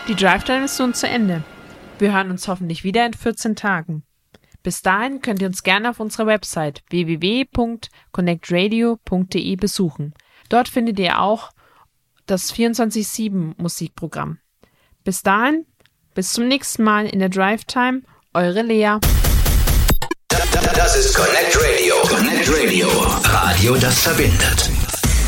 Die Drive Time ist nun zu Ende. Wir hören uns hoffentlich wieder in 14 Tagen. Bis dahin könnt ihr uns gerne auf unserer Website www.connectradio.de besuchen. Dort findet ihr auch das 24/7 Musikprogramm. Bis dahin, bis zum nächsten Mal in der Drive Time, eure Lea. Das ist Connect Radio. Connect Radio. Radio, das verbindet.